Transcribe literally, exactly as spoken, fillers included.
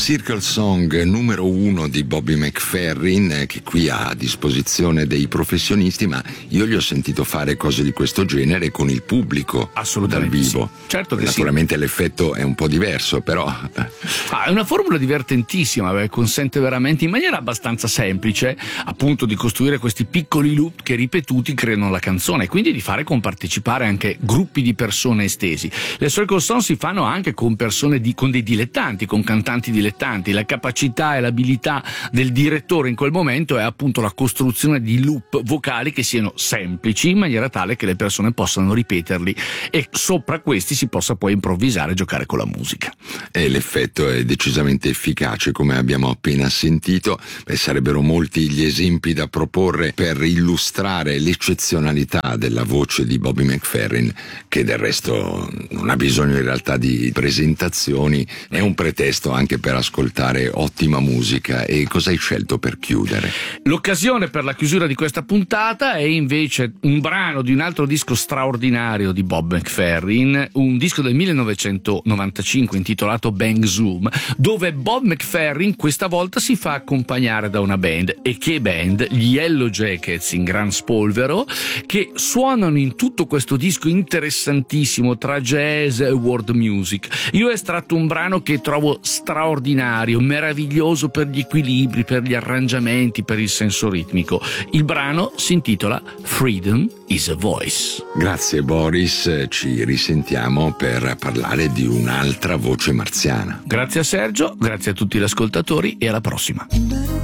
Circle Song numero uno di Bobby McFerrin, che qui ha a disposizione dei professionisti, ma io gli ho sentito fare cose di questo genere con il pubblico dal vivo. Sì. Certo che naturalmente sì. L'effetto è un po' diverso, però ah, è una formula divertentissima, beh, consente veramente in maniera abbastanza semplice appunto di costruire questi piccoli loop che ripetuti creano la canzone e quindi di fare compartecipare anche gruppi di persone estesi. Le Circle Song si fanno anche con persone di, con dei dilettanti, con cantanti dilettanti. La capacità e l'abilità del direttore in quel momento è appunto la costruzione di loop vocali che siano semplici in maniera tale che le persone possano ripeterli e sopra questi si possa poi improvvisare e giocare con la musica. E l'effetto è decisamente efficace, come abbiamo appena sentito. Beh, sarebbero molti gli esempi da proporre per illustrare l'eccezionalità della voce di Bobby McFerrin, che del resto non ha bisogno in realtà di presentazioni, è un pretesto anche per ascoltare ottima musica. E cosa hai scelto per chiudere? L'occasione per la chiusura di questa puntata è invece un brano di un altro disco straordinario di Bob McFerrin, un disco del millenovecentonovantacinque intitolato Bang Zoom, dove Bob McFerrin questa volta si fa accompagnare da una band. E che band? Gli Yellow Jackets in gran spolvero, che suonano in tutto questo disco interessantissimo tra jazz e world music. Io ho estratto un brano che trovo straordinario, meraviglioso per gli equilibri, per gli arrangiamenti, per il senso ritmico. Il brano si intitola Freedom is a Voice. Grazie Boris, ci risentiamo per parlare di un'altra voce marziana. Grazie a Sergio, grazie a tutti gli ascoltatori e alla prossima.